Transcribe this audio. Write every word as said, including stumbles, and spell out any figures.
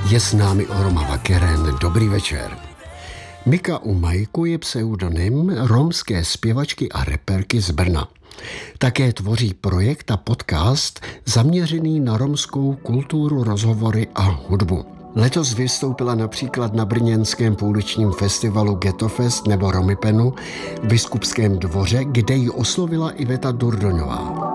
Je s námi Orma Vakeren. Dobrý večer. Mika Umajku je pseudonym romské zpěvačky a reperky z Brna. Také tvoří projekt a podcast zaměřený na romskou kulturu, rozhovory a hudbu. Letos vystoupila například na brněnském pouličním festivalu Ghetto Fest nebo Romipenu v Biskupském dvoře, kde ji oslovila Iveta Durdoňová.